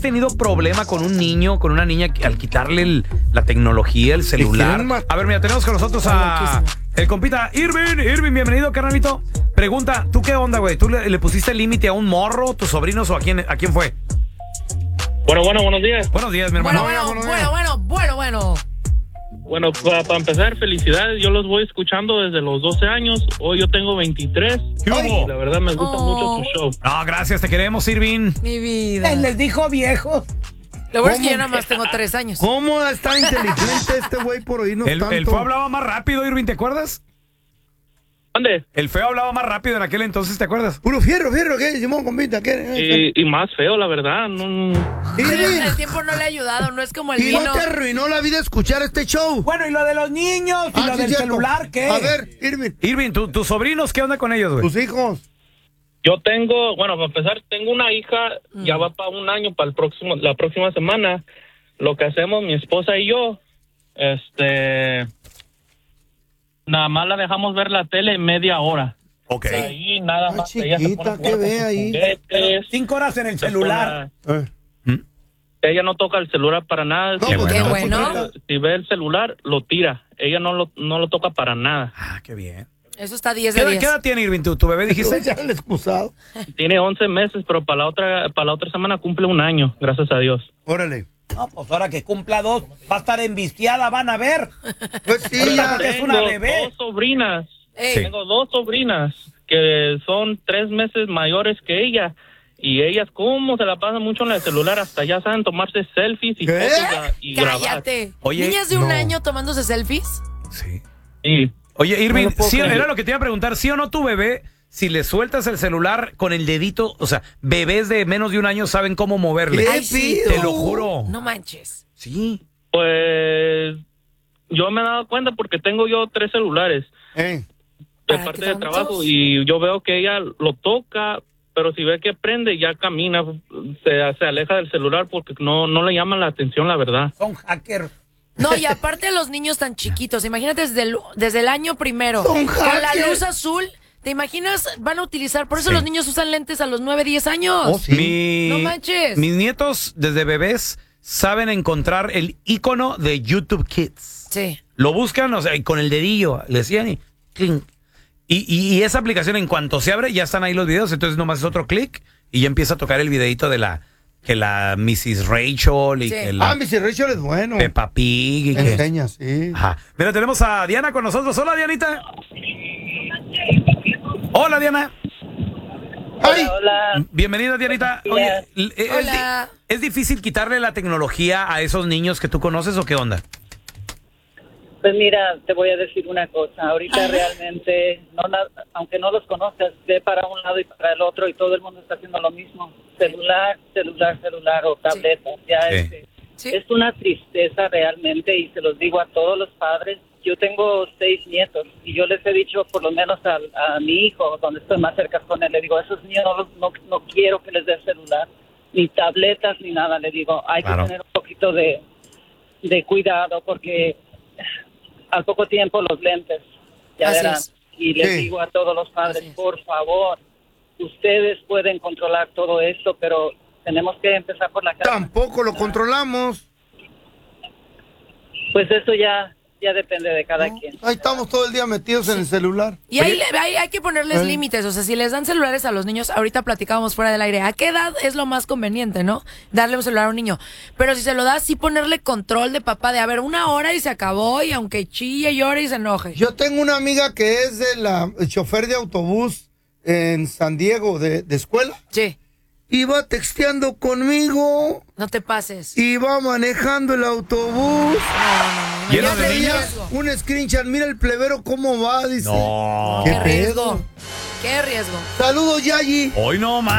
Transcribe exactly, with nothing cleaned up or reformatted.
tenido problema con un niño, con una niña al quitarle el, la tecnología, el celular? A ver, mira, tenemos con nosotros a el compita Irving. Irving, bienvenido, carnalito. Pregunta, ¿tú qué onda, güey? ¿Tú le, le pusiste límite a un morro, tus sobrinos o a quién, a quién fue? Bueno, bueno, buenos días. Buenos días, mi hermano. Bueno, bueno, bueno, bueno, bueno, bueno. Bueno, para, para empezar, felicidades. Yo los voy escuchando desde los doce años. Hoy yo tengo veintitrés. Ay, la verdad me gusta oh. mucho tu show. No, gracias, te queremos, Irving. Mi vida. Él les dijo viejo. Lo bueno es que yo nada más tengo tres años. ¿Cómo está inteligente este güey por oírnos El, tanto? el feo hablaba más rápido, Irving, ¿te acuerdas? ¿Dónde? El feo hablaba más rápido en aquel entonces, ¿te acuerdas? Puro fierro, fierro, ¿qué? Simón, compita, ¿qué? Y, y más feo, la verdad. No... Pero el tiempo no le ha ayudado, no es como el ¿Y vino. no te arruinó la vida escuchar este show? Bueno, ¿y lo de los niños? ¿Y Ah, lo sí, del cierto. celular qué? A ver, Irving, Irving, ¿tu- ¿tus sobrinos qué onda con ellos, güey? tus hijos. Yo tengo, bueno, para empezar, tengo una hija, Mm. ya va para un año, para el próximo, la próxima semana. Lo que hacemos, mi esposa y yo, este, nada más la dejamos ver la tele media hora. Ok. Ahí nada Ay, más. ella se chiquita, pone a ¿qué jugar ve con sus ahí? juguetes, Cinco horas en el se celular. pone Eh. a- Ella no toca el celular para nada. No, si, pues, Qué no, bueno. compita. si ve el celular, lo tira. Ella no lo, no lo toca para nada. Ah, qué bien. Eso está diez ¿Qué, de edad- diez. qué edad tiene Irving? ¿Tu, tu bebé dijiste? Ya el excusado. Tiene once meses, pero para la otra para la otra semana cumple un año, gracias a Dios. Órale. No, pues ahora que cumpla dos, va a estar enviciada, van a ver. Pues sí, Ahorita ya. porque es una Tengo bebé. dos sobrinas. Ey, Sí. Tengo dos sobrinas que son tres meses mayores que ella. Y ellas, ¿cómo se la pasan mucho en el celular? Hasta ya saben tomarse selfies y ¿Qué? fotos a- y grabar. cállate. Oye, Niñas de un no. año tomándose selfies. Sí. Sí. Oye, Irving, No lo puedo sí, creer. era lo que te iba a preguntar, ¿sí o no tu bebé, si le sueltas el celular con el dedito, o sea, bebés de menos de un año saben cómo moverle? ¿Qué Ay, sí. pido? Te lo juro. No manches. Sí. Pues yo me he dado cuenta porque tengo yo tres celulares Eh. de ¿Para parte qué de tantos? trabajo y yo veo que ella lo toca, pero si ve que prende ya camina, se, se aleja del celular porque no, no le llama la atención, la verdad. Son hackers. No, y aparte los niños tan chiquitos, imagínate desde el, desde el año primero, Son con la hackers. luz azul, ¿te imaginas? Van a utilizar, por eso Sí. los niños usan lentes a los nueve, diez años. Oh, sí. Mi- No manches. Mis nietos, desde bebés, saben encontrar el icono de YouTube Kids. Sí. Lo buscan, o sea, y con el dedillo, le decían y clink. Y, y, y esa aplicación, en cuanto se abre, ya están ahí los videos, entonces nomás es otro clic y ya empieza a tocar el videito de la, que la missus Rachel y Sí. que la Ah, mi Rachel es bueno. Peppa Pig y que... Enseña, sí. Ajá. Mira, tenemos a Diana con nosotros. Hola, Dianita. Hola, Diana. Ay, Hola. Bienvenida, Dianita. Oye, l- ¿es, Hola. di- ¿es difícil quitarle la tecnología a esos niños que tú conoces o qué onda? Pues mira, te voy a decir una cosa. Ahorita realmente, no, na- aunque no los conozcas, ve para un lado y para el otro y todo el mundo está haciendo lo mismo. Celular, celular, celular o tableta. Ya Sí. este, Sí. es una tristeza realmente y se los digo a todos los padres. Yo tengo seis nietos y yo les he dicho, por lo menos a, a mi hijo, donde estoy más cerca con él, le digo, a esos niños no, los- no, no quiero que les dé celular, ni tabletas, ni nada. Le digo, hay Claro. que tener un poquito de, de cuidado porque al poco tiempo los lentes, ya Así verán. es. Y les Sí. digo a todos los padres, Así es. por favor, ustedes pueden controlar todo esto, pero tenemos que empezar por la casa. tampoco lo controlamos. Pues eso ya ya depende de cada quien. Ahí estamos todo el día metidos en el celular. Y ahí le- hay, hay que ponerles Eh. límites, o sea, si les dan celulares a los niños, ahorita platicábamos fuera del aire, ¿a qué edad es lo más conveniente, no? Darle un celular a un niño. Pero si se lo das, sí ponerle control de papá, de a ver, una hora y se acabó, y aunque chille, llore y se enoje. Yo tengo una amiga que es de la el chofer de autobús en San Diego de, de escuela. Sí, Iba texteando conmigo, no te pases. iba manejando el autobús. No, no, no, Lleno ya de te niños. riesgo. Un screenshot, mira el plebero cómo va, dice. No. ¿Qué Qué riesgo. pedo? Qué riesgo. Saludos, Yayi. Hoy no más.